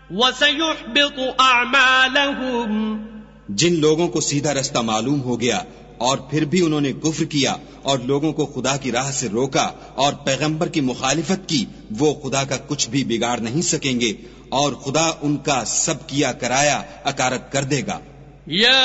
वसयुहबितु अअमालहुम, जिन लोगों को सीधा रास्ता मालूम हो गया और फिर भी उन्होंने कुफ्र किया और लोगों को खुदा की राह से रोका और पैगंबर की मुखालिफत की, वो खुदा का कुछ भी बिगाड़ नहीं सकेंगे और खुदा उनका सब किया कराया अकारत कर देगा।